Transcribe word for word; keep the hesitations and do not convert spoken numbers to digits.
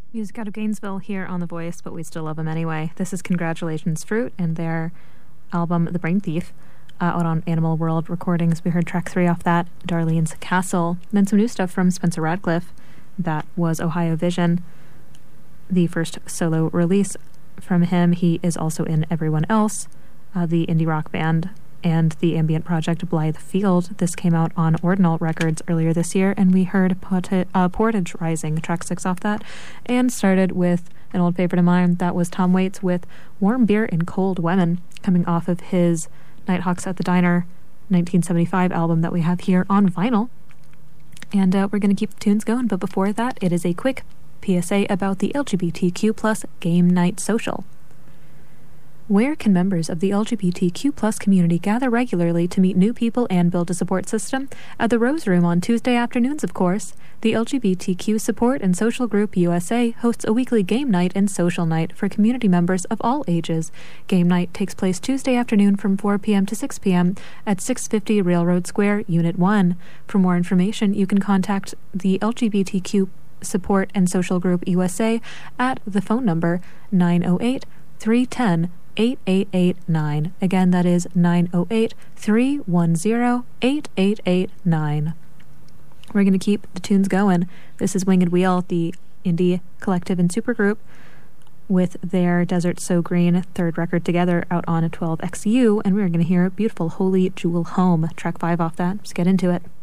Music out of Gainesville here on The Voice, but we still love them anyway. This is Congratulations Fruit and their album The Brain Thief, uh, out on Animal World Recordings. We heard track three off that, Darlene's Castle. Then some new stuff from Spencer Radcliffe. That was Ohio Vision, the first solo release from him. He is also in Everyone Else, uh, the indie rock band, and the ambient project Blythe Field. This came out on Ordinal Records earlier this year, and we heard Porta- uh, Portage Rising, track six off that, and started with an old favorite of mine. That was Tom Waits with Warm Beer and Cold Women, coming off of his Nighthawks at the Diner nineteen seventy-five album that we have here on vinyl. And uh, we're going to keep the tunes going, but before that, it is a quick P S A about the L G B T Q plus Game Night Social. Where can members of the L G B T Q plus community gather regularly to meet new people and build a support system? At the Rose Room on Tuesday afternoons, of course. The L G B T Q Support and Social Group U S A hosts a weekly game night and social night for community members of all ages. Game night takes place Tuesday afternoon from four p.m. to six p.m. at six fifty Railroad Square, Unit one. For more information, you can contact the L G B T Q Support and Social Group U S A at the phone number nine oh eight, three one oh, eight eight eight nine. Again, that is nine oh eight, three one oh, eight eight eight nine. We're going to keep the tunes going. This is Winged Wheel, the indie collective and supergroup, with their Desert So Green third record together out on twelve X U, and we're going to hear Beautiful Holy Jewel Home, track five off that. Let's get into it.